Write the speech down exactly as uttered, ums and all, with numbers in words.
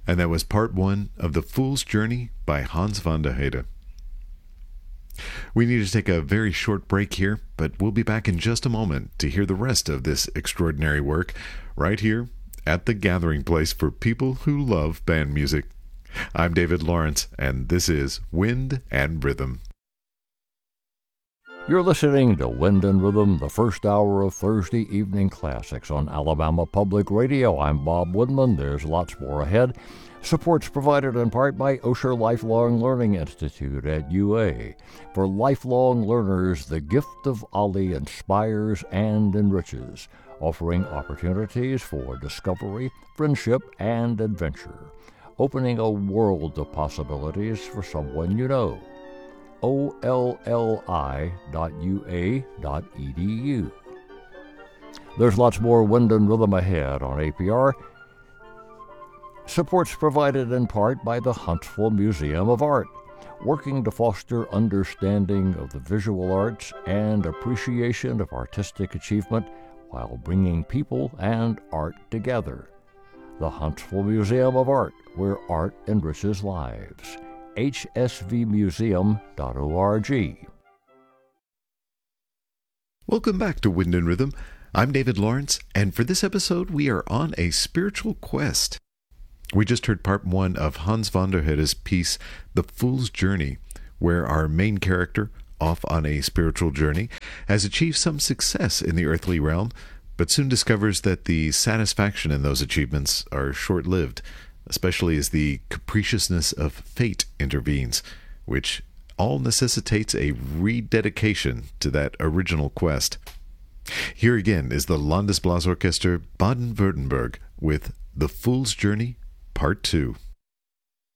And that was part one of The Fool's Journey by Hans van der Heide. We need to take a very short break here, but we'll be back in just a moment to hear the rest of this extraordinary work right here at the gathering place for people who love band music. I'm David Lawrence, and this is Wind and Rhythm. You're listening to Wind and Rhythm, the first hour of Thursday evening classics on Alabama Public Radio. I'm Bob Woodman. There's lots more ahead. Support's provided in part by Osher Lifelong Learning Institute at U A. For lifelong learners, the gift of Ali inspires and enriches, offering opportunities for discovery, friendship, and adventure, opening a world of possibilities for someone you know. O L L I dot U A dot E D U. There's lots more Wind and Rhythm ahead on A P R. Support's provided in part by the Huntsville Museum of Art, working to foster understanding of the visual arts and appreciation of artistic achievement while bringing people and art together. The Huntsville Museum of Art, where art enriches lives. H S V museum dot org. Welcome back to Wind and Rhythm. I'm David Lawrence, and for this episode, we are on a spiritual quest. We just heard part one of Hans van der Heide's piece, The Fool's Journey, where our main character, off on a spiritual journey, has achieved some success in the earthly realm, but soon discovers that the satisfaction in those achievements are short-lived, especially as the capriciousness of fate intervenes, which all necessitates a rededication to that original quest. Here again is the Landesblasorchester Baden-Württemberg with The Fool's Journey, Part two.